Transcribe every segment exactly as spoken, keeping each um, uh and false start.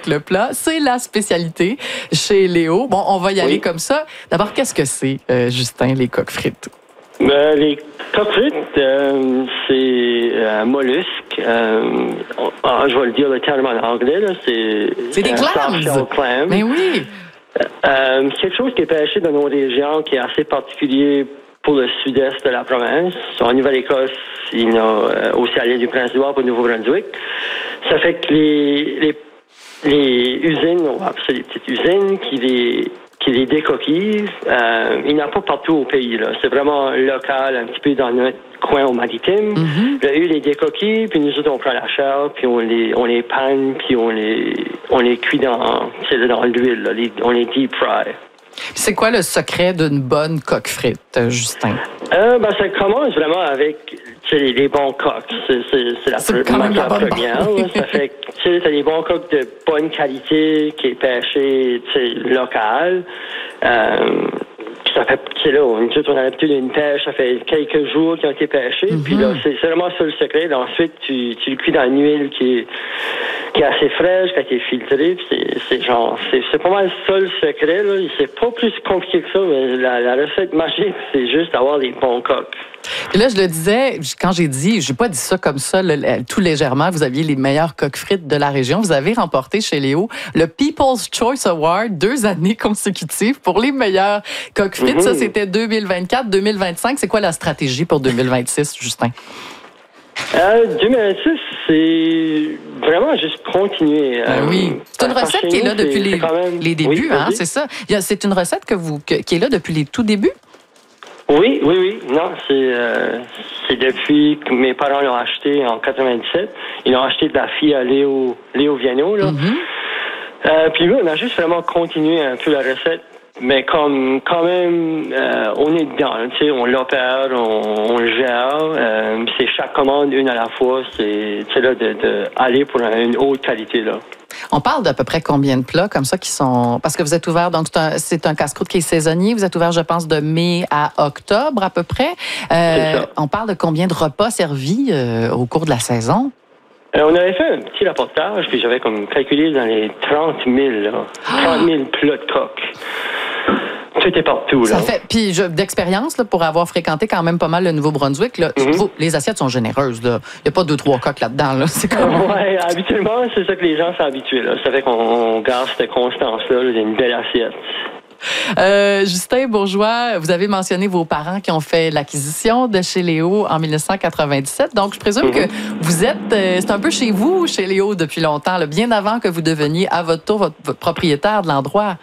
avec le plat. C'est la spécialité chez Léo. Bon, on va y aller Oui. comme ça. D'abord, qu'est-ce que c'est, euh, Justin, les coques frites? Ben, les coques frites, euh, c'est un mollusque. Euh, ah, je vais le dire le terme en anglais. Là, c'est C'est des un clams! soft-shell clam. Mais oui! Euh, c'est quelque chose qui est pêché dans nos régions, qui est assez particulier pour le sud-est de la province. En Nouvelle-Écosse, il y en a euh, aussi à l'île du Prince-Édouard pour le Nouveau-Brunswick. Ça fait que les, les, les usines, on va appeler ça des petites usines, qui les, qui les décoquillent, euh, il n'y en a pas partout au pays. Là. C'est vraiment local, un petit peu dans notre coin au maritime. Mm-hmm. Là, eux, les décoquillent, puis nous autres, on prend la chair, puis on les, on les panne, puis on les, on les cuit dans, c'est dans l'huile. Là. Les, on les deep fry. C'est quoi le secret d'une bonne coque frite, euh, Justin? Euh, ben, ça commence vraiment avec les, les bons coques. C'est, c'est, c'est la, C'est quand même la bonne première. Là. Ça fait que tu as des bons coques de bonne qualité qui est pêché local. Euh, ça fait, tu sais, là, on, on a l'habitude d'une pêche, ça fait quelques jours qu'ils ont été pêchés. Mm-hmm. Puis là, c'est, c'est vraiment ça le secret. Là, ensuite, tu, tu le cuis dans une huile qui est, qui est assez fraîche, qui a été filtrée. Puis c'est, c'est genre, c'est, c'est pas mal ça le secret. Là. C'est pas plus compliqué que ça, mais la, la recette magique, c'est juste avoir des bons coques. Et là, je le disais, quand j'ai dit, je n'ai pas dit ça comme ça, le, le, tout légèrement, vous aviez les meilleures coques frites de la région. Vous avez remporté chez Léo le People's Choice Award deux années consécutives pour les meilleures coques frites. Mm-hmm. Ça, c'était deux mille vingt-quatre, deux mille vingt-cinq. C'est quoi la stratégie pour deux mille vingt-six, Justin? Euh, deux mille vingt-six, c'est vraiment juste continuer. Euh, euh, oui, c'est une recette qui est là nous, depuis les, même... les débuts, oui, hein, c'est ça. C'est une recette que vous, que, qui est là depuis les tout débuts? Oui, oui, oui. Non, c'est euh, c'est depuis que mes parents l'ont acheté en quatre-vingt-dix-sept. Ils l'ont acheté de la fille à Léo, Léo Viano, là. Mm-hmm. Euh, puis oui, on a juste vraiment continué un peu la recette. Mais comme quand même, euh, on est dedans, tu sais, on l'opère, on, on le gère. Euh, c'est chaque commande une à la fois. C'est, tu sais, là, de, de aller pour une haute qualité, là. On parle d'à peu près combien de plats comme ça qui sont... Parce que vous êtes ouvert, donc c'est un, c'est un casse-croûte qui est saisonnier. Vous êtes ouvert, je pense, de mai à octobre à peu près. Euh, on parle de combien de repas servis euh, au cours de la saison? Euh, on avait fait un petit rapportage, puis j'avais comme calculé dans les trente mille, là. trente mille plats de coque. Tout est partout, là. Ça fait, puis je, d'expérience, là, pour avoir fréquenté quand même pas mal le Nouveau-Brunswick, là, mm-hmm. vous, les assiettes sont généreuses, là. Il n'y a pas deux, trois coques là-dedans, là. C'est comme... Oui, habituellement, c'est ça que les gens sont habitués, là. Ça fait qu'on garde cette constance-là, là, d'une belle assiette. Euh, Justin Bourgeois, vous avez mentionné vos parents qui ont fait l'acquisition de chez Léo en dix-neuf quatre-vingt-dix-sept. Donc, je présume mm-hmm. que vous êtes, euh, c'est un peu chez vous, chez Léo, depuis longtemps, là, bien avant que vous deveniez à votre tour votre, votre propriétaire de l'endroit.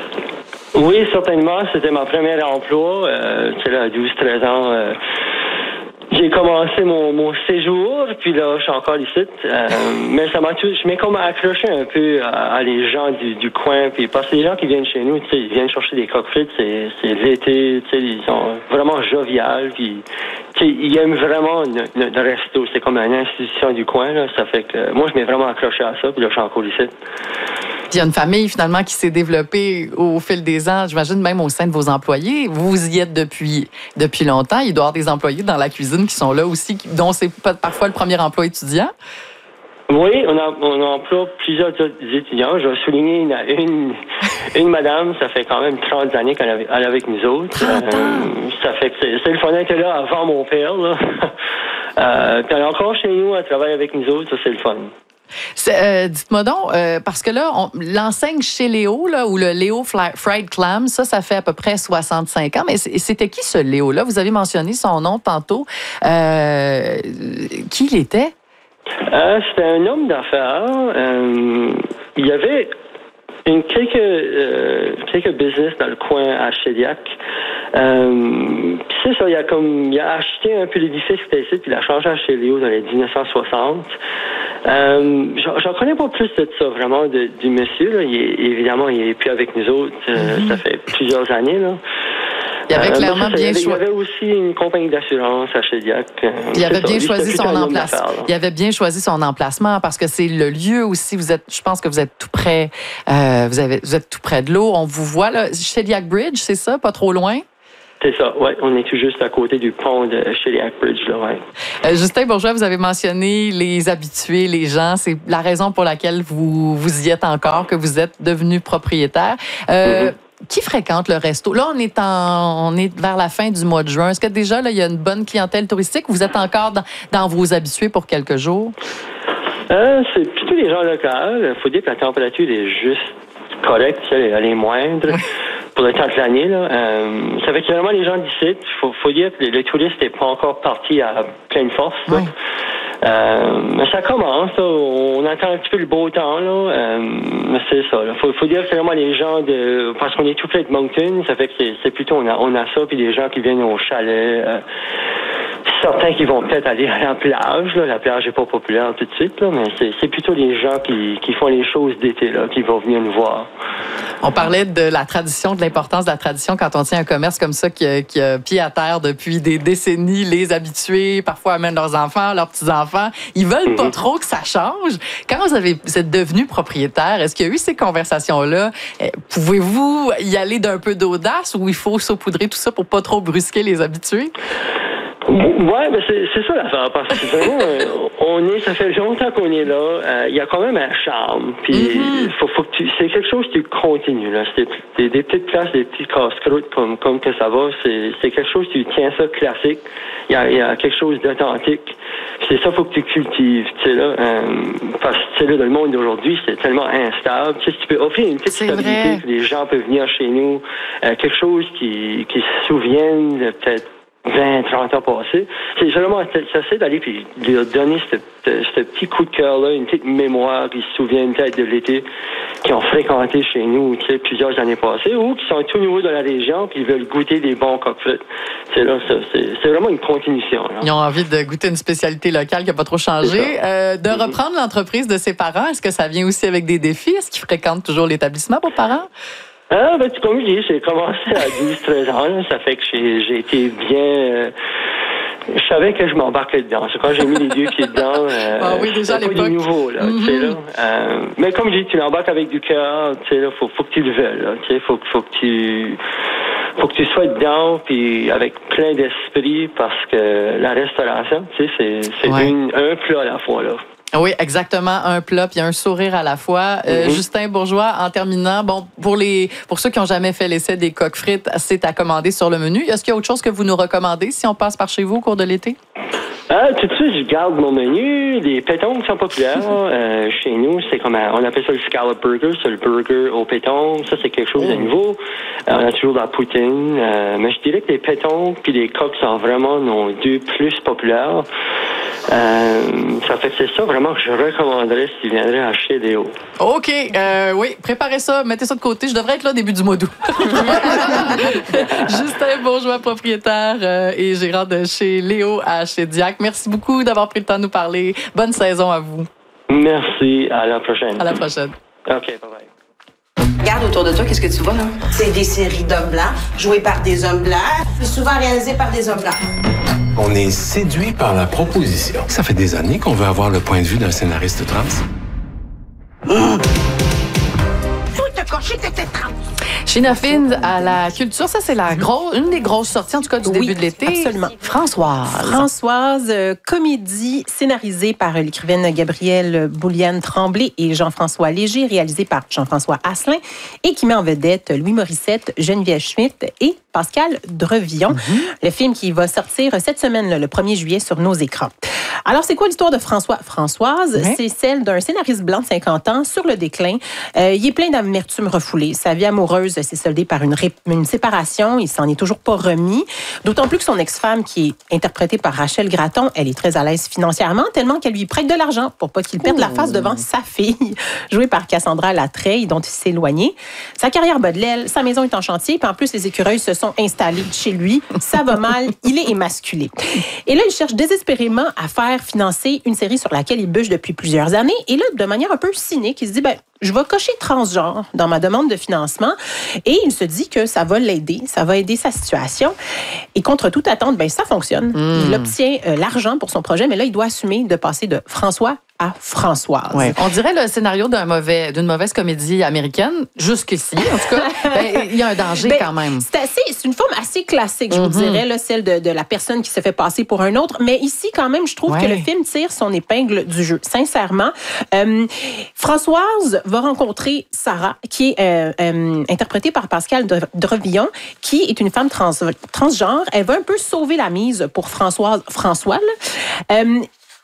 Oui, certainement. C'était mon premier emploi. Euh, tu sais, là, à douze treize ans, euh, j'ai commencé mon, mon séjour, puis là, je suis encore ici. Euh, mais ça m'a tout, je m'ai comme accroché un peu à, à les gens du, du coin, puis parce que les gens qui viennent chez nous, tu sais, ils viennent chercher des coques frites, c'est, c'est l'été, tu sais, ils sont vraiment joviales, puis tu sais, ils aiment vraiment le, le, le resto. C'est comme une institution du coin, là. Ça fait que moi, je m'ai vraiment accroché à ça, puis là, je suis encore ici. Il y a une famille, finalement, qui s'est développée au fil des ans, j'imagine même au sein de vos employés. Vous y êtes depuis, depuis longtemps. Il doit y avoir des employés dans la cuisine qui sont là aussi, dont c'est parfois le premier emploi étudiant. Oui, on, a, on emploie plusieurs étudiants. Je vais souligner une, une, une madame, ça fait quand même trente années qu'elle est avec nous autres. Euh, ça fait que c'est, c'est le fun d'être là avant mon père. Là. euh, puis elle est encore chez nous, elle travaille avec nous autres, ça c'est le fun. C'est, euh, dites-moi donc, euh, parce que là, on, l'enseigne chez Léo, là, ou le Léo Fried Clam, ça, ça fait à peu près soixante-cinq ans. Mais c'était qui ce Léo-là? Vous avez mentionné son nom tantôt. Euh, qui il était? Euh, c'était un homme d'affaires. Euh, il y avait une, quelques, euh, quelques business dans le coin à Shediac. Euh, puis c'est ça, il a, comme, il a acheté un peu l'édifice qui était ici, puis il a changé à chez Léo dans les dix-neuf cent soixante. Euh, j'en, j'en connais pas plus de ça, vraiment, de, du monsieur. Là. Il est, évidemment, il est plus avec nous autres. Euh, mm-hmm. Ça fait plusieurs années. Là. Il avait clairement euh, bien choisi. Il y avait aussi une compagnie d'assurance à Shediac. Euh, il avait bien choisi son emplacement. Il avait bien choisi son emplacement parce que c'est le lieu aussi. Vous êtes, je pense que vous êtes tout près. Euh, vous avez, vous êtes tout près de l'eau. On vous voit là, Shediac Bridge, c'est ça, pas trop loin. C'est ça, oui. On est tout juste à côté du pont de Shediac Bridge, là, ouais. Euh, Justin Bourgeois, vous avez mentionné les habitués, les gens. C'est la raison pour laquelle vous, vous y êtes encore, que vous êtes devenu propriétaire. Euh, mm-hmm. Qui fréquente le resto? Là, on est, en, on est vers la fin du mois de juin. Est-ce que déjà, là, il y a une bonne clientèle touristique? Vous êtes encore dans, dans vos habitués pour quelques jours? Euh, c'est plutôt les gens locaux. Il faut dire que la température est juste correcte, elle est moindre. Oui. Pour le temps de l'année, là. Euh, ça fait que vraiment les gens d'ici, il faut, faut dire que le, le touriste n'est pas encore parti à pleine force. Oui. Euh, mais ça commence, là. On attend un petit peu le beau temps, là. Euh, mais c'est ça. Il faut, faut dire que c'est vraiment les gens de. Parce qu'on est tout près de Moncton, ça fait que c'est, c'est plutôt on a, on a ça, puis des gens qui viennent au chalet. Euh, certains qui vont peut-être aller à la plage, là. La plage n'est pas populaire tout de suite, là, mais c'est, c'est plutôt les gens qui, qui font les choses d'été, là, qui vont venir nous voir. On parlait de la tradition, de l'importance de la tradition quand on tient un commerce comme ça qui a, qui a pied à terre depuis des décennies. Les habitués, parfois amènent leurs enfants, leurs petits-enfants. Ils veulent pas trop que ça change. Quand vous, avez, vous êtes devenu propriétaire, est-ce qu'il y a eu ces conversations-là? Pouvez-vous y aller d'un peu d'audace ou il faut saupoudrer tout ça pour pas trop brusquer les habitués? Ouais, mais c'est, c'est ça l'affaire, parce que vraiment, on est, ça fait longtemps qu'on est là. Euh, il y a quand même un charme. Puis, mm-hmm. faut, faut que tu, c'est quelque chose qui continue là. C'est des, des petites places, des petits casse-croûtes comme, comme que ça va. C'est, c'est quelque chose tu tiens ça classique. Il y a, il y a quelque chose d'authentique. C'est ça, faut que tu cultives. Tu sais là, euh, parce que tu sais là, dans le monde d'aujourd'hui, c'est tellement instable. Tu sais, tu peux offrir une petite c'est stabilité vrai. Que les gens peuvent venir chez nous, euh, quelque chose qui, qui se souviennent de peut-être vingt, trente ans passés. C'est vraiment, j'essaie d'aller puis leur donner ce, ce petit coup de cœur-là, une petite mémoire qui se souviennent peut-être de l'été, qui ont fréquenté chez nous, tu sais, plusieurs années passées, ou qui sont tout nouveaux dans la région puis ils veulent goûter des bons cockfrites. C'est là, ça, c'est, c'est vraiment une continuation. Là. Ils ont envie de goûter une spécialité locale qui n'a pas trop changé. Euh, de mm-hmm. reprendre l'entreprise de ses parents, est-ce que ça vient aussi avec des défis? Est-ce qu'ils fréquentent toujours l'établissement, vos parents? Ah, ben, comme je dis, j'ai commencé à douze treize ans, là. Ça fait que j'ai, j'ai été bien... Euh, je savais que je m'embarquais dedans. C'est quand j'ai mis les deux pieds dedans, euh, ah oui, déjà c'est pas du nouveau, là, mm-hmm. tu sais, là. Euh, mais comme je dis, tu l'embarques avec du cœur, tu sais, là, faut, faut que tu le veuilles, là, tu sais, faut, faut que tu... Faut que tu sois dedans, puis avec plein d'esprit, parce que la restauration, tu sais, c'est, c'est ouais. une, un plat à la fois, là. Oui, exactement, un plat puis un sourire à la fois. Euh, mm-hmm. Justin Bourgeois, en terminant, bon, pour les pour ceux qui n'ont jamais fait l'essai des coques frites, c'est à commander sur le menu. Est-ce qu'il y a autre chose que vous nous recommandez si on passe par chez vous au cours de l'été? Ah, tout de suite, je garde mon menu. Les pétons qui sont populaires euh, chez nous, c'est comme un, on appelle ça le scallop burger, c'est le burger au péton. Ça, c'est quelque chose de nouveau. Euh, on a toujours de la poutine. Euh, mais je dirais que les pétons puis les coques sont vraiment nos deux plus populaires. Euh, ça fait que c'est ça vraiment que je recommanderais si tu viendrais acheter des hauts. OK. Euh, oui, préparez ça, mettez ça de côté. Je devrais être là début du mois d'août. Justin Bourgeois, propriétaire euh, et gérant de chez Léo à Shediac. Merci beaucoup d'avoir pris le temps de nous parler. Bonne saison à vous. Merci. À la prochaine. À la prochaine. OK, bye-bye. Regarde autour de toi, qu'est-ce que tu vois, là? C'est des séries d'hommes blancs, jouées par des hommes blancs, et souvent réalisées par des hommes blancs. On est séduit par la proposition. Ça fait des années qu'on veut avoir le point de vue d'un scénariste trans. Mmh. Faut te cocher que t'es trans. Sheena Finn à la culture, ça c'est la grosse, une des grosses sorties en tout cas du oui, début de l'été. Absolument. Françoise. Françoise, euh, comédie scénarisée par l'écrivaine Gabrielle Bouliane-Tremblay et Jean-François Léger, réalisée par Jean-François Asselin et qui met en vedette Louis Morissette, Geneviève Schmidt et Pascal Drevillon. Mm-hmm. Le film qui va sortir cette semaine, là, le premier juillet, sur nos écrans. Alors, c'est quoi l'histoire de François? Françoise, oui. C'est celle d'un scénariste blanc de cinquante ans sur le déclin. Euh, il est plein d'amertume refoulée. Sa vie amoureuse s'est soldée par une, ré- une séparation. Il s'en est toujours pas remis. D'autant plus que son ex-femme, qui est interprétée par Rachel Gratton, elle est très à l'aise financièrement, tellement qu'elle lui prête de l'argent pour pas qu'il perde Ouh. la face devant sa fille, jouée par Cassandra Latreille, dont il s'est éloigné. Sa carrière bat de l'aile, sa maison est en chantier, puis en plus, les écureuils se sont installés chez lui. Ça va mal, il est émasculé. Et là, il cherche désespérément à faire financer une série sur laquelle il bûche depuis plusieurs années. Et là, de manière un peu cynique, il se dit, ben, je vais cocher transgenre dans ma demande de financement et il se dit que ça va l'aider, ça va aider sa situation. Et contre toute attente, ben ça fonctionne. Mmh. Il obtient euh, l'argent pour son projet, mais là, il doit assumer de passer de François à Françoise. Ouais. On dirait le scénario d'un mauvais, d'une mauvaise comédie américaine, jusqu'ici, en tout cas. Ben, il y a un danger ben, quand même. C'est, assez, c'est une forme assez classique, je mm-hmm. vous dirais, là, celle de, de la personne qui se fait passer pour un autre. Mais ici, quand même, je trouve ouais. que le film tire son épingle du jeu. Sincèrement, euh, Françoise va rencontrer Sarah, qui est euh, euh, interprétée par Pascal Drevillon, qui est une femme trans, transgenre. Elle va un peu sauver la mise pour Françoise François. Euh,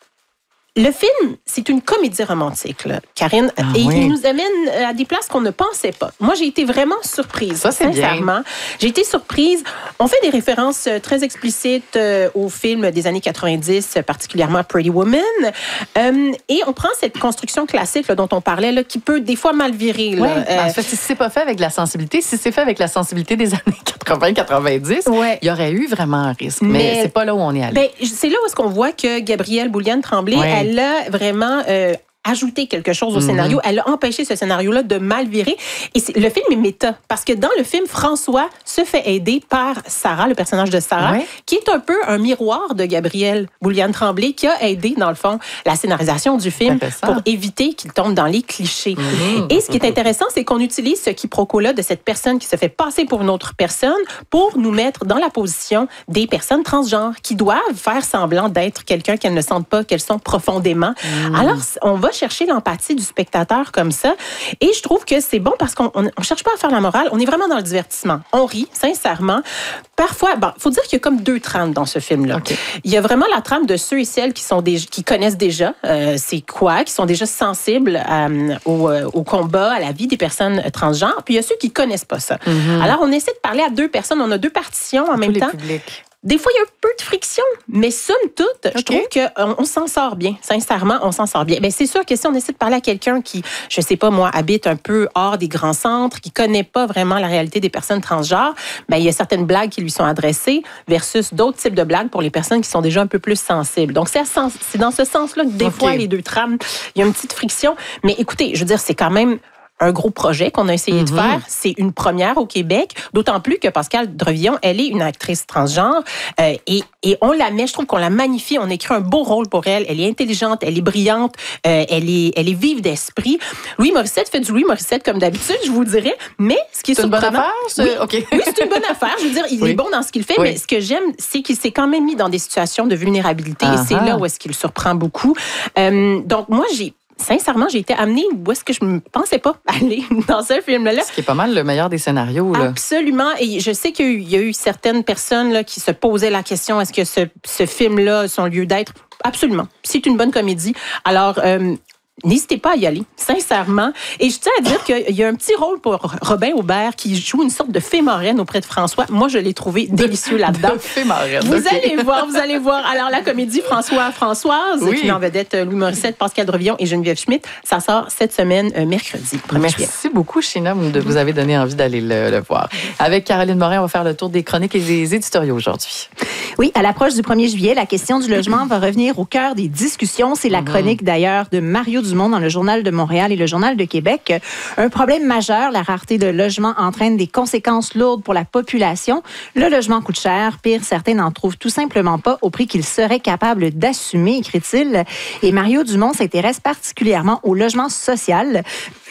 Le film, c'est une comédie romantique, là, Karine, ah, et oui. il nous amène à des places qu'on ne pensait pas. Moi, j'ai été vraiment surprise, ça, c'est sincèrement. Bien. J'ai été surprise. On fait des références très explicites euh, aux films des années quatre-vingt-dix, particulièrement Pretty Woman, euh, et on prend cette construction classique là, dont on parlait, là, qui peut des fois mal virer. Là. Ouais, euh, en fait, si c'est pas fait avec de la sensibilité, si c'est fait avec la sensibilité des années quatre-vingts quatre-vingt-dix, ouais. il y aurait eu vraiment un risque. Mais, mais c'est pas là où on est allé. Ben, c'est là où est-ce qu'on voit que Gabrielle Bouliane-Tremblay, ouais. elle Elle a vraiment euh, ajouté quelque chose au mm-hmm. scénario. Elle a empêché ce scénario-là de mal virer. Et c'est, le film est méta. Parce que dans le film, François se fait aider par Sarah, le personnage de Sarah, ouais. qui est un peu un miroir de Gabrielle Bouliane-Tremblay, qui a aidé, dans le fond, la scénarisation du film pour éviter qu'il tombe dans les clichés. Mm-hmm. Et ce qui est intéressant, c'est qu'on utilise ce quiproquo-là de cette personne qui se fait passer pour une autre personne pour nous mettre dans la position des personnes transgenres qui doivent faire semblant d'être quelqu'un qu'elles ne sentent pas, qu'elles sont profondément. Mm. Alors, on va chercher l'empathie du spectateur comme ça. Et je trouve que c'est bon parce qu'on ne cherche pas à faire la morale. On est vraiment dans le divertissement. On rit, sincèrement. Parfois, bon, il faut dire qu'il y a comme deux trames dans ce film-là. Okay. Il y a vraiment la trame de ceux et celles qui, sont des, qui connaissent déjà euh, c'est quoi, qui sont déjà sensibles euh, au, euh, au combat, à la vie des personnes transgenres. Puis il y a ceux qui ne connaissent pas ça. Mm-hmm. Alors, on essaie de parler à deux personnes. On a deux partitions en Tous même les temps. Publics. Des fois, il y a un peu de friction, mais somme toute, okay. je trouve qu'on on s'en sort bien. Sincèrement, on s'en sort bien. Ben, c'est sûr que si on essaie de parler à quelqu'un qui, je sais pas moi, habite un peu hors des grands centres, qui connaît pas vraiment la réalité des personnes transgenres, ben, il y a certaines blagues qui lui sont adressées versus d'autres types de blagues pour les personnes qui sont déjà un peu plus sensibles. Donc, c'est, c'est dans ce sens-là que des okay. fois, les deux trames, il y a une petite friction. Mais écoutez, je veux dire, c'est quand même un gros projet qu'on a essayé mm-hmm. de faire. C'est une première au Québec, d'autant plus que Pascal Drevillon, elle est une actrice transgenre euh, et, et on la met, je trouve qu'on la magnifie, on écrit un beau rôle pour elle. Elle est intelligente, elle est brillante, euh, elle est, elle est vive d'esprit. Louis Morissette fait du Louis Morissette comme d'habitude, je vous dirais, mais ce qui est c'est une bonne affaire, c'est... Oui, okay. oui, c'est une bonne affaire. Je veux dire, il oui. est bon dans ce qu'il fait, oui. mais ce que j'aime, c'est qu'il s'est quand même mis dans des situations de vulnérabilité uh-huh. et c'est là où est-ce qu'il surprend beaucoup. Euh, donc moi, j'ai Sincèrement, j'ai été amenée où est-ce que je ne pensais pas aller dans ce film-là. Ce qui est pas mal le meilleur des scénarios. Là. Absolument. Et je sais qu'il y a eu certaines personnes là, qui se posaient la question, est-ce que ce, ce film-là a son lieu d'être? Absolument. C'est une bonne comédie. Alors, euh, n'hésitez pas à y aller, sincèrement. Et je tiens à dire qu'il y a un petit rôle pour Robin Aubert qui joue une sorte de fée marraine auprès de François. Moi, je l'ai trouvé délicieux de, là-dedans. De fée marraine. Vous okay. allez voir, vous allez voir. Alors, la comédie François Françoise, oui. qui met en vedette Louis Morissette, Pascal Drevillon et Geneviève Schmidt, ça sort cette semaine, euh, mercredi. Merci juillet. Beaucoup, Sheena, de vous avez donné envie d'aller le, le voir. Avec Caroline Morin, on va faire le tour des chroniques et des éditoriaux aujourd'hui. Oui, à l'approche du premier juillet, la question du logement va revenir au cœur des discussions. C'est la chronique, d'ailleurs, de Mario Dumont dans le Journal de Montréal et le Journal de Québec. Un problème majeur, la rareté de logement entraîne des conséquences lourdes pour la population. Le logement coûte cher. Pire, certains n'en trouvent tout simplement pas au prix qu'ils seraient capables d'assumer, écrit-il. Et Mario Dumont s'intéresse particulièrement au logement social.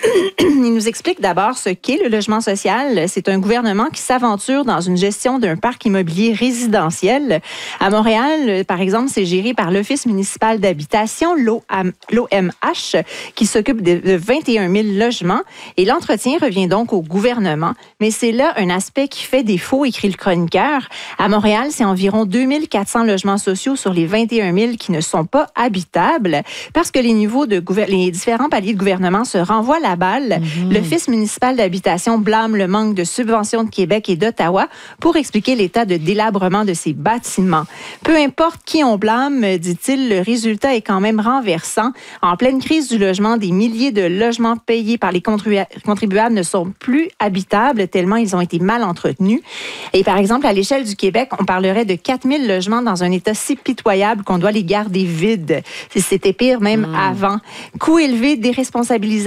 Il nous explique d'abord ce qu'est le logement social. C'est un gouvernement qui s'aventure dans une gestion d'un parc immobilier résidentiel. À Montréal, par exemple, c'est géré par l'Office municipal d'habitation, l'O M H, qui s'occupe de vingt et un mille logements. Et l'entretien revient donc au gouvernement. Mais c'est là un aspect qui fait défaut, écrit le chroniqueur. À Montréal, c'est environ deux mille quatre cents logements sociaux sur les vingt et un mille qui ne sont pas habitables parce que les niveaux de gouver- les différents paliers de gouvernement se renvoient la balle. Mmh. L'Office municipal d'habitation blâme le manque de subventions de Québec et d'Ottawa pour expliquer l'état de délabrement de ces bâtiments. Peu importe qui on blâme, dit-il, le résultat est quand même renversant. En pleine crise du logement, des milliers de logements payés par les contribuables ne sont plus habitables tellement ils ont été mal entretenus. Et par exemple, à l'échelle du Québec, on parlerait de quatre mille logements dans un état si pitoyable qu'on doit les garder vides. C'était pire même mmh. avant. Coût élevé, déresponsabilisation des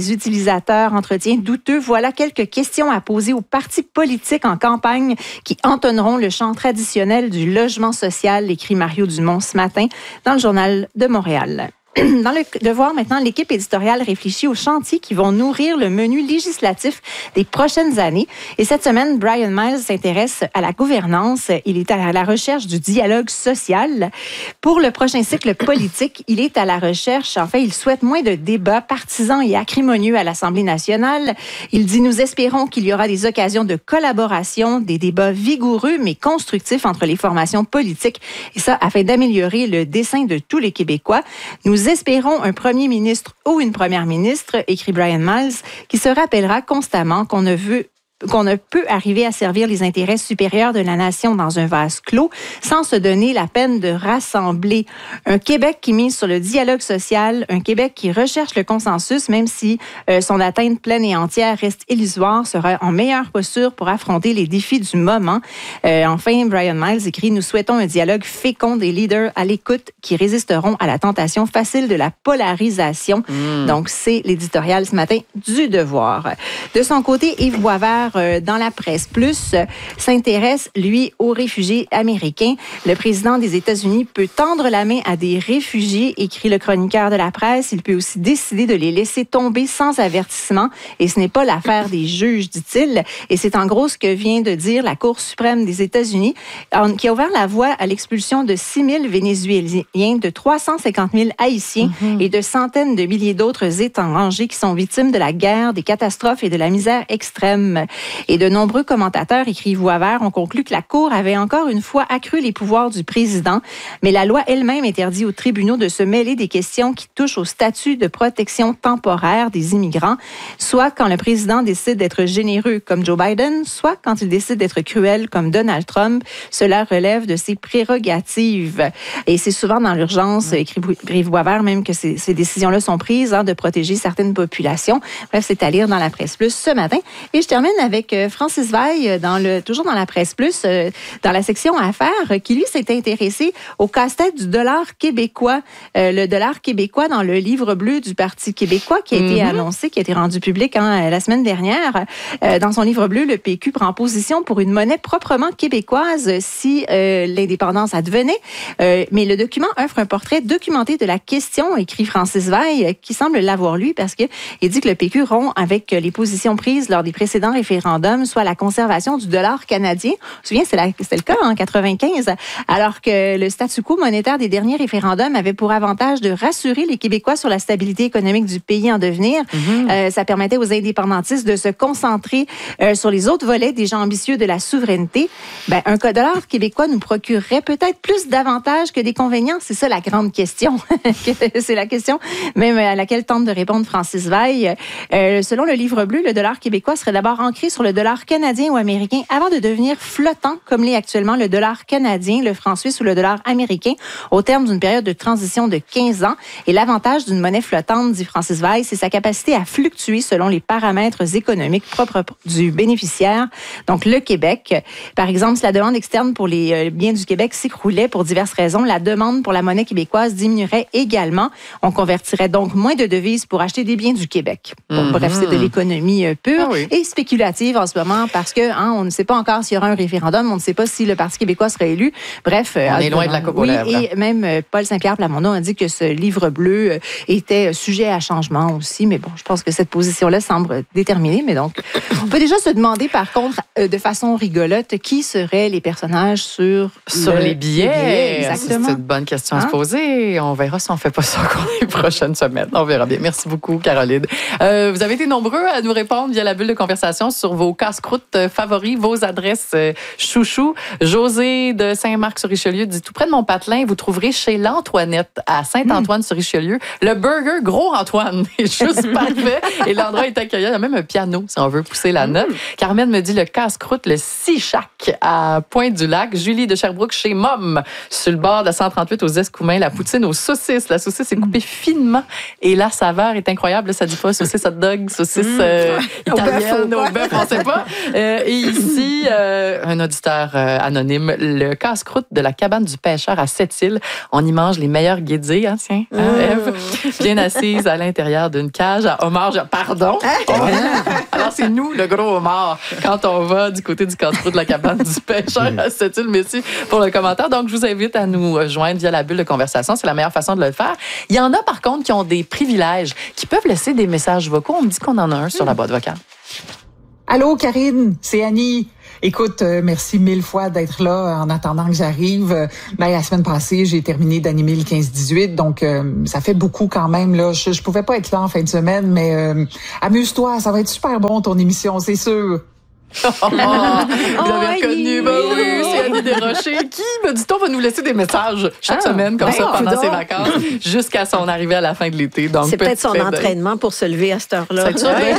des utilisateurs, entretien douteux. Voilà quelques questions à poser aux partis politiques en campagne qui entonneront le chant traditionnel du logement social, écrit Mario Dumont ce matin dans le Journal de Montréal. Dans le devoir, maintenant, l'équipe éditoriale réfléchit aux chantiers qui vont nourrir le menu législatif des prochaines années. Et cette semaine, Brian Miles s'intéresse à la gouvernance. Il est à la recherche du dialogue social. Pour le prochain cycle politique, il est à la recherche, en fait, il souhaite moins de débats partisans et acrimonieux à l'Assemblée nationale. Il dit « Nous espérons qu'il y aura des occasions de collaboration, des débats vigoureux mais constructifs entre les formations politiques. Et ça, afin d'améliorer le dessein de tous les Québécois. Nous Nous espérons un premier ministre ou une première ministre, écrit Brian Miles, qui se rappellera constamment qu'on ne veut qu'on ne peut arriver à servir les intérêts supérieurs de la nation dans un vase clos sans se donner la peine de rassembler. Un Québec qui mise sur le dialogue social, un Québec qui recherche le consensus, même si euh, son atteinte pleine et entière reste illusoire, sera en meilleure posture pour affronter les défis du moment. Euh, enfin, Brian Miles écrit « Nous souhaitons un dialogue fécond des leaders à l'écoute qui résisteront à la tentation facile de la polarisation. Mmh. » Donc, c'est l'éditorial ce matin du Devoir. De son côté, Yves Boisvert, dans la presse plus, s'intéresse, lui, aux réfugiés américains. Le président des États-Unis peut tendre la main à des réfugiés, écrit le chroniqueur de la presse. Il peut aussi décider de les laisser tomber sans avertissement. Et ce n'est pas l'affaire des juges, dit-il. Et c'est en gros ce que vient de dire la Cour suprême des États-Unis, qui a ouvert la voie à l'expulsion de six mille Vénézuéliens, de trois cent cinquante mille Haïtiens mm-hmm. et de centaines de milliers d'autres étrangers qui sont victimes de la guerre, des catastrophes et de la misère extrême. Et de nombreux commentateurs, écrit Boisvert, ont conclu que la Cour avait encore une fois accru les pouvoirs du président, mais la loi elle-même interdit aux tribunaux de se mêler des questions qui touchent au statut de protection temporaire des immigrants, soit quand le président décide d'être généreux comme Joe Biden, soit quand il décide d'être cruel comme Donald Trump. Cela relève de ses prérogatives. Et c'est souvent dans l'urgence, écrit Boisvert, même que ces, ces décisions-là sont prises, hein, de protéger certaines populations. Bref, c'est à lire dans la presse plus ce matin. Et je termine avec Francis Veil, dans le, toujours dans la presse plus, euh, dans la section affaires, qui lui s'est intéressé au casse-tête du dollar québécois. Euh, le dollar québécois dans le livre bleu du Parti québécois qui a été mm-hmm. annoncé, qui a été rendu public hein, la semaine dernière. Euh, dans son livre bleu, le P Q prend position pour une monnaie proprement québécoise si euh, l'indépendance advenait. Euh, mais le document offre un portrait documenté de la question, écrit Francis Veil, qui semble l'avoir lu parce qu'il dit que le P Q rompt avec les positions prises lors des précédents référendum, soit la conservation du dollar canadien. Je me souviens, c'était, c'était le cas en quatre-vingt-quinze, alors que le statu quo monétaire des derniers référendums avait pour avantage de rassurer les Québécois sur la stabilité économique du pays en devenir. Mm-hmm. Euh, ça permettait aux indépendantistes de se concentrer euh, sur les autres volets déjà ambitieux de la souveraineté. Ben, un dollar québécois nous procurerait peut-être plus d'avantages que d'inconvénients. C'est ça la grande question. C'est la question même à laquelle tente de répondre Francis Veil. Euh, selon le livre bleu, le dollar québécois serait d'abord ancré sur le dollar canadien ou américain avant de devenir flottant, comme l'est actuellement le dollar canadien, le franc suisse ou le dollar américain, au terme d'une période de transition de quinze ans. Et l'avantage d'une monnaie flottante, dit Francis Veil, c'est sa capacité à fluctuer selon les paramètres économiques propres du bénéficiaire. Donc, le Québec, par exemple, si la demande externe pour les biens du Québec s'écroulait pour diverses raisons, la demande pour la monnaie québécoise diminuerait également. On convertirait donc moins de devises pour acheter des biens du Québec. Bon, mm-hmm. Bref, c'est de l'économie pure ah oui. et spéculative en ce moment parce que hein, on ne sait pas encore s'il y aura un référendum, on ne sait pas si le Parti québécois sera élu. Bref, on est loin de la coupe aux lèvres. Oui, et même Paul Saint-Pierre Plamondon a dit que ce livre bleu était sujet à changement aussi, mais bon, je pense que cette position-là semble déterminée. Mais donc, on peut déjà se demander, par contre, de façon rigolote, qui seraient les personnages sur, sur le, les billets. Les billets exactement. C'est une bonne question hein? à se poser. On verra si on ne fait pas ça encore les prochaines semaines. On verra bien. Merci beaucoup, Caroline. Euh, vous avez été nombreux à nous répondre via la bulle de conversation sur vos casse-croûtes favoris, vos adresses euh, chouchou. José de Saint-Marc-sur-Richelieu dit tout près de mon patelin, vous trouverez chez l'Antoinette à Saint-Antoine-sur-Richelieu le burger Gros Antoine. C'est juste parfait. Et l'endroit est accueillant. Il y a même un piano si on veut pousser la note. Carmen me dit le casse-croûte, le Sichac à Pointe-du-Lac. Julie de Sherbrooke chez Mom, sur le bord de la cent trente-huit aux Escoumins. La poutine aux saucisses. La saucisse est coupée finement et la saveur est incroyable. Ça dit pas saucisse hot dog, saucisse euh, italienne, au bœuf on sait pas. Euh, et ici, euh, un auditeur euh, anonyme, le casse-croûte de la cabane du pêcheur à Sept-Îles. On y mange les meilleurs guédis, hein, tiens, hein, Ève? Bien assise à l'intérieur d'une cage à homard. Pardon? Alors, c'est nous, le gros homard, quand on va du côté du casse-croûte de la cabane du pêcheur à Sept-Îles. Merci pour le commentaire. Donc, je vous invite à nous joindre via la bulle de conversation. C'est la meilleure façon de le faire. Il y en a, par contre, qui ont des privilèges, qui peuvent laisser des messages vocaux. On me dit qu'on en a un sur la boîte vocale. Allô, Karine, c'est Annie. Écoute, euh, merci mille fois d'être là en attendant que j'arrive. Euh, ben, la semaine passée, j'ai terminé d'animer le quinze dix-huit, donc euh, ça fait beaucoup quand même. Là, je, je pouvais pas être là en fin de semaine, mais euh, amuse-toi, ça va être super bon ton émission, c'est sûr. Oh, vous avez reconnu, ben oui, c'est Annie Desrochers qui, me dit-on, va nous laisser des messages chaque ah, semaine, comme ben ça, pendant ses vacances, jusqu'à son arrivée à la fin de l'été. Donc, c'est peut-être son entraînement pour se lever à cette heure-là. C'est ça, oui.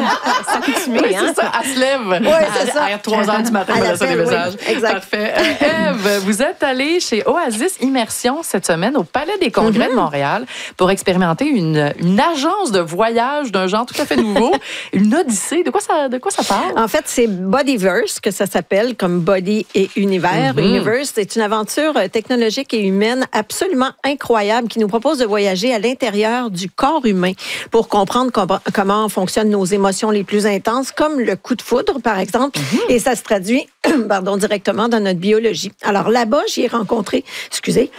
Oui, c'est ça, elle se lève oui, c'est à, ça. à trois heures du matin pour laisser des messages. Oui, exact. Parfait. Euh, Ève, vous êtes allée chez Oasis Immersion cette semaine au Palais des Congrès mm-hmm. de Montréal pour expérimenter une, une agence de voyage d'un genre tout à fait nouveau, une odyssée. De quoi ça, de quoi ça parle? En fait, c'est Bodyverse que ça s'appelle, comme Body et Univers. Mm-hmm. Universe, c'est une aventure technologique et humaine absolument incroyable qui nous propose de voyager à l'intérieur du corps humain pour comprendre com- comment fonctionnent nos émotions les plus intenses, comme le coup de foudre, par exemple. Mm-hmm. Et ça se traduit pardon, directement dans notre biologie. Alors là-bas, j'y ai rencontré, excusez,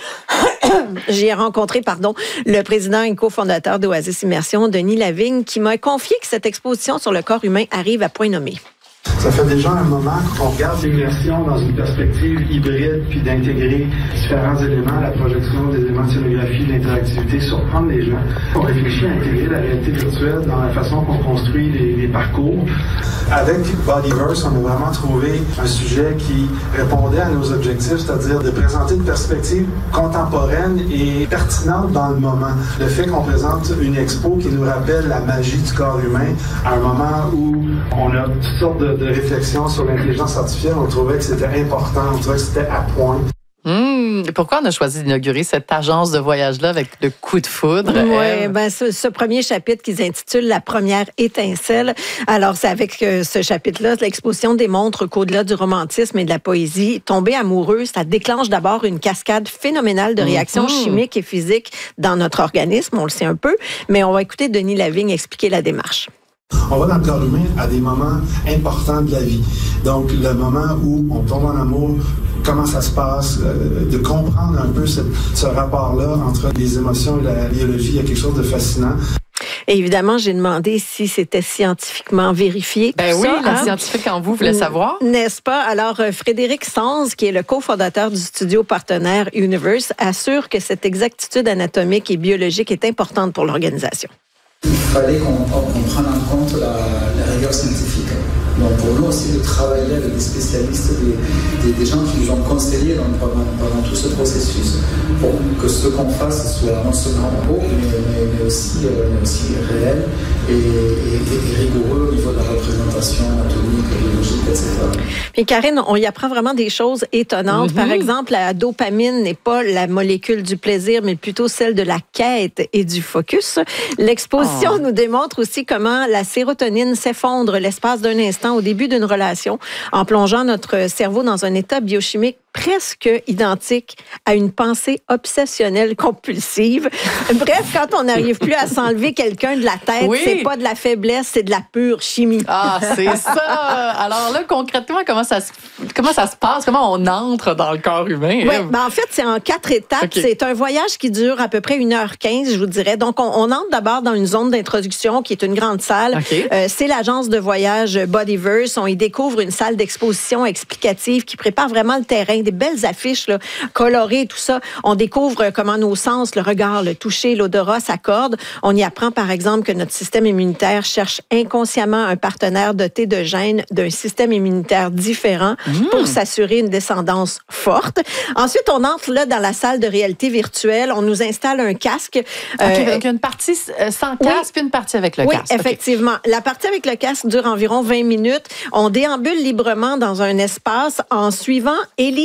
j'y ai rencontré, pardon, le président et cofondateur d'Oasis Immersion, Denis Lavigne, qui m'a confié que cette exposition sur le corps humain arrive à point nommé. Ça fait déjà un moment qu'on regarde l'immersion dans une perspective hybride puis d'intégrer différents éléments, la projection des éléments de scénographie, l'interactivité, surprendre les gens. On réfléchit à intégrer la réalité virtuelle dans la façon qu'on construit les, les parcours. Avec Bodyverse, on a vraiment trouvé un sujet qui répondait à nos objectifs, c'est-à-dire de présenter une perspective contemporaine et pertinente dans le moment. Le fait qu'on présente une expo qui nous rappelle la magie du corps humain à un moment où on a toutes sortes de, de réflexions sur l'intelligence artificielle, on trouvait que c'était important, on trouvait que c'était à point. Mmh, pourquoi on a choisi d'inaugurer cette agence de voyage-là avec le coup de foudre? Oui, ben ce, ce premier chapitre qui s'intitule « La première étincelle ». Alors, c'est avec euh, ce chapitre-là, l'exposition démontre qu'au-delà du romantisme et de la poésie, tomber amoureux, ça déclenche d'abord une cascade phénoménale de réactions mmh. chimiques et physiques dans notre organisme, on le sait un peu, mais on va écouter Denis Lavigne expliquer la démarche. On va dans le corps humain à des moments importants de la vie. Donc, le moment où on tombe en amour, comment ça se passe, euh, de comprendre un peu ce, ce rapport-là entre les émotions et la biologie, il y a quelque chose de fascinant. Et évidemment, j'ai demandé si c'était scientifiquement vérifié. Ben oui, ça, la hein? scientifique en vous voulait savoir. N'est-ce pas? Alors, Frédéric Sanz, qui est le cofondateur du studio partenaire Universe, assure que cette exactitude anatomique et biologique est importante pour l'organisation. Il fallait qu'on, qu'on prenne en compte la, la rigueur scientifique. Donc pour nous aussi de travailler avec des spécialistes, des, des, des gens qui nous ont conseillé donc, pendant, pendant tout ce processus pour que ce qu'on fasse soit non seulement beau, mais, mais, mais, aussi, euh, mais aussi réel et, et, et rigoureux au niveau de la représentation anatomique, biologique, et cetera. Puis Karine, on y apprend vraiment des choses étonnantes. Mm-hmm. Par exemple, la dopamine n'est pas la molécule du plaisir, mais plutôt celle de la quête et du focus. L'exposition oh. nous démontre aussi comment la sérotonine s'effondre l'espace d'un instant au début d'une relation en plongeant notre cerveau dans un état biochimique presque identique à une pensée obsessionnelle compulsive. Bref, quand on n'arrive plus à s'enlever quelqu'un de la tête, oui. c'est pas de la faiblesse, c'est de la pure chimie. Ah, c'est ça! Alors là, concrètement, comment ça se, comment ça se passe? Comment on entre dans le corps humain? Oui, ben en fait, c'est en quatre étapes. Okay. C'est un voyage qui dure à peu près une heure quinze, je vous dirais. Donc, on, on entre d'abord dans une zone d'introduction qui est une grande salle. Okay. Euh, c'est l'agence de voyage Bodyverse. On y découvre une salle d'exposition explicative qui prépare vraiment le terrain, des belles affiches là, colorées, tout ça. On découvre comment nos sens, le regard, le toucher, l'odorat s'accordent. On y apprend, par exemple, que notre système immunitaire cherche inconsciemment un partenaire doté de gènes d'un système immunitaire différent mmh. pour s'assurer une descendance forte. Ensuite, on entre là dans la salle de réalité virtuelle. On nous installe un casque. OK, euh, donc une partie sans casque, oui. puis une partie avec le oui, casque. Oui, effectivement. Okay. La partie avec le casque dure environ vingt minutes. On déambule librement dans un espace en suivant Élise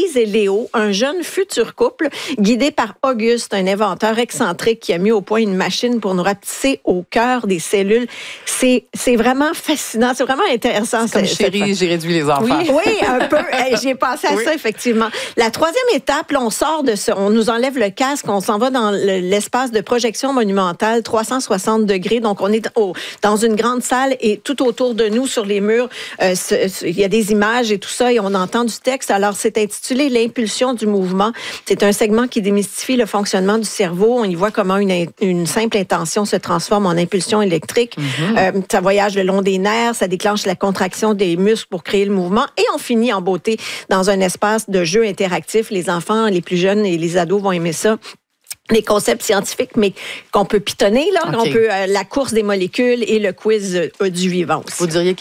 Élise et Léo, un jeune futur couple guidé par Auguste, un inventeur excentrique qui a mis au point une machine pour nous rapetisser au cœur des cellules. C'est, c'est vraiment fascinant, c'est vraiment intéressant. C'est comme Chérie, j'ai réduit les enfants. Oui, oui un peu. Hey, j'ai pensé à oui. ça, effectivement. La troisième étape, là, on sort de ce, on nous enlève le casque, on s'en va dans le, l'espace de projection monumentale, trois cent soixante degrés. Donc, on est au, dans une grande salle et tout autour de nous, sur les murs, euh, il y a des images et tout ça et on entend du texte. Alors, c'est intitulé L'impulsion du mouvement. C'est un segment qui démystifie le fonctionnement du cerveau. On y voit comment une, une simple intention se transforme en impulsion électrique. Mm-hmm. Euh, ça voyage le long des nerfs, ça déclenche la contraction des muscles pour créer le mouvement et on finit en beauté dans un espace de jeu interactif. Les enfants, les plus jeunes et les ados vont aimer ça. Les concepts scientifiques, mais qu'on peut pitonner, là. Okay. On peut, euh, la course des molécules et le quiz euh, du vivant aussi. Vous diriez